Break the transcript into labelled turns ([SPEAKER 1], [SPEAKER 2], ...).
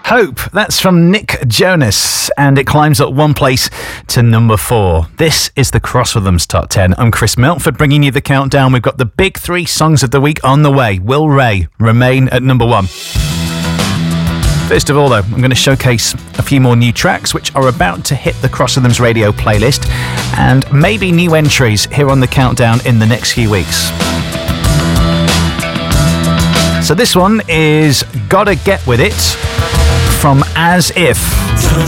[SPEAKER 1] Hope, that's from Nick Jonas, and it climbs up one place to number 4. This is the Cross Rhythms Top 10. I'm Chris Milford, bringing you the countdown. We've got the big 3 songs of the week on the way. Will Ray, Remain at number 1. First of all, though, I'm going to showcase a few more new tracks which are about to hit the Cross Rhythms radio playlist, and maybe new entries here on the countdown in the next few weeks. So this one is Gotta Get With It from As If.
[SPEAKER 2] Don't